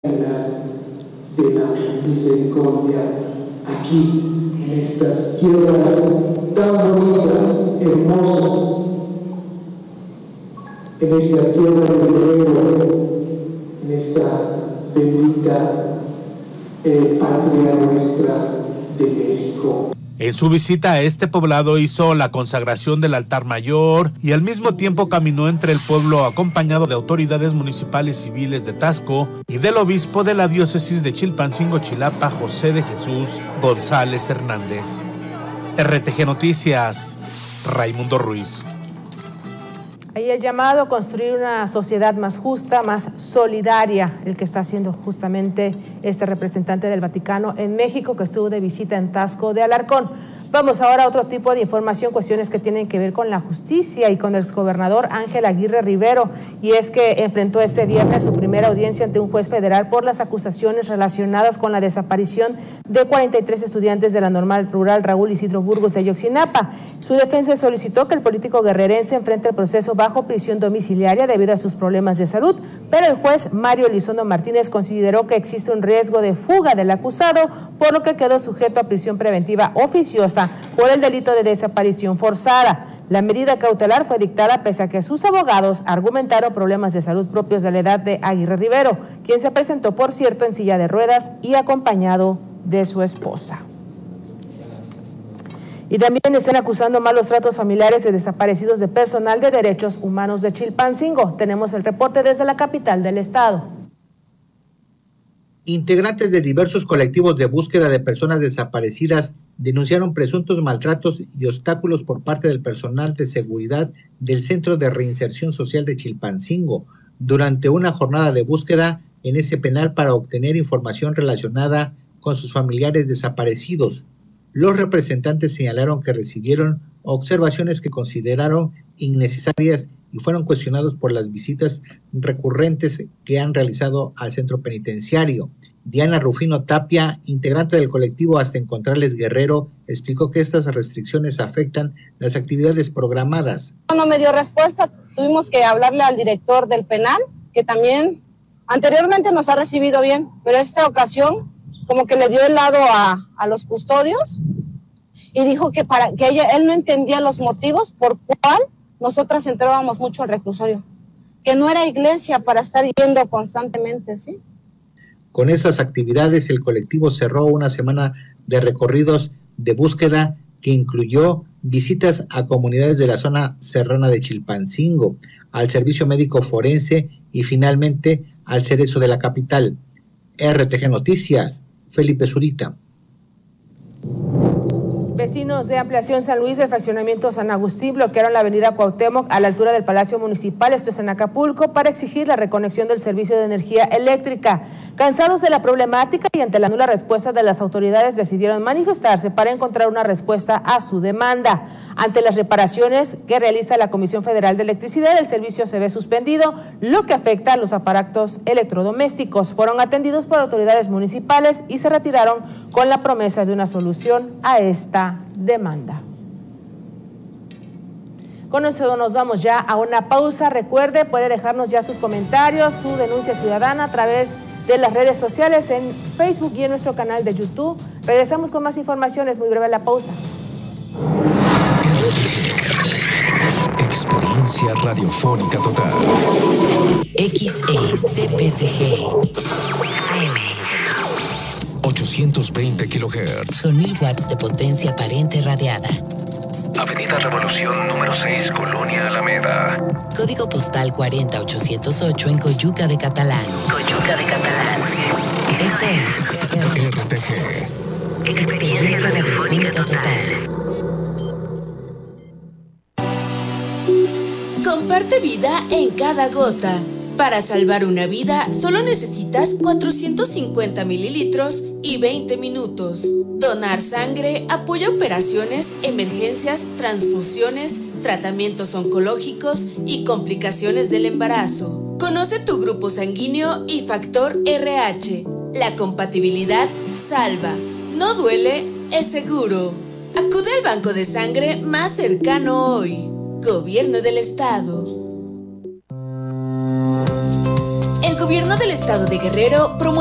de la misericordia aquí, en estas tierras tan bonitas, hermosas, en esta tierra de Guerrero, en esta bendita patria nuestra de México. En su visita a este poblado hizo la consagración del altar mayor y al mismo tiempo caminó entre el pueblo acompañado de autoridades municipales civiles de Taxco y del obispo de la diócesis de Chilpancingo, Chilapa, José de Jesús González Hernández. RTG Noticias, Raimundo Ruiz. Ahí el llamado a construir una sociedad más justa, más solidaria, el que está haciendo justamente este representante del Vaticano en México, que estuvo de visita en Taxco de Alarcón. Vamos ahora a otro tipo de información, cuestiones que tienen que ver con la justicia y con el exgobernador Ángel Aguirre Rivero, y es que enfrentó este viernes su primera audiencia ante un juez federal por las acusaciones relacionadas con la desaparición de 43 estudiantes de la Normal Rural Raúl Isidro Burgos de Ayotzinapa. Su defensa solicitó que el político guerrerense enfrente el proceso bajo prisión domiciliaria debido a sus problemas de salud, pero el juez Mario Elizondo Martínez consideró que existe un riesgo de fuga del acusado, por lo que quedó sujeto a prisión preventiva oficiosa por el delito de desaparición forzada. La medida cautelar fue dictada pese a que sus abogados argumentaron problemas de salud propios de la edad de Aguirre Rivero, quien se presentó, por cierto, en silla de ruedas y acompañado de su esposa. Y también están acusando malos tratos familiares de desaparecidos de personal de derechos humanos de Chilpancingo. Tenemos el reporte desde la capital del estado. Integrantes de diversos colectivos de búsqueda de personas desaparecidas denunciaron presuntos maltratos y obstáculos por parte del personal de seguridad del Centro de Reinserción Social de Chilpancingo durante una jornada de búsqueda en ese penal para obtener información relacionada con sus familiares desaparecidos. Los representantes señalaron que recibieron observaciones que consideraron innecesarias y fueron cuestionados por las visitas recurrentes que han realizado al centro penitenciario. Diana Rufino Tapia, integrante del colectivo Hasta Encontrarles Guerrero, explicó que estas restricciones afectan las actividades programadas. No me dio respuesta, tuvimos que hablarle al director del penal, que también anteriormente nos ha recibido bien, pero esta ocasión como que le dio el lado a los custodios y dijo que él no entendía los motivos por cuál nosotras entrábamos mucho al reclusorio, que no era iglesia para estar yendo constantemente, ¿sí? Con esas actividades, el colectivo cerró una semana de recorridos de búsqueda que incluyó visitas a comunidades de la zona serrana de Chilpancingo, al servicio médico forense y finalmente al Cerezo de la capital. RTG Noticias, Felipe Zurita. Vecinos de Ampliación San Luis del fraccionamiento San Agustín bloquearon la avenida Cuauhtémoc a la altura del Palacio Municipal, esto es en Acapulco, para exigir la reconexión del servicio de energía eléctrica. Cansados de la problemática y ante la nula respuesta de las autoridades, decidieron manifestarse para encontrar una respuesta a su demanda. Ante las reparaciones que realiza la Comisión Federal de Electricidad, el servicio se ve suspendido, lo que afecta a los aparatos electrodomésticos. Fueron atendidos por autoridades municipales y se retiraron con la promesa de una solución a esta demanda. Con eso nos vamos ya a una pausa. Recuerde, puede dejarnos ya sus comentarios, su denuncia ciudadana a través de las redes sociales, en Facebook y en nuestro canal de YouTube. Regresamos con más informaciones, muy breve la pausa. Experiencia radiofónica total. XECPSG AM 820 kHz con 1000 watts de potencia aparente radiada. Avenida Revolución número 6, Colonia Alameda. Código postal 40808 en Coyuca de Catalán. Coyuca de Catalán. Esto es RTG. Experiencia radiofónica total. Comparte vida en cada gota. Para salvar una vida, solo necesitas 450 mililitros y 20 minutos. Donar sangre apoya operaciones, emergencias, transfusiones, tratamientos oncológicos y complicaciones del embarazo. Conoce tu grupo sanguíneo y factor RH. La compatibilidad salva. No duele, es seguro. Acude al banco de sangre más cercano Gobierno del Estado. El Gobierno del Estado de Guerrero promueve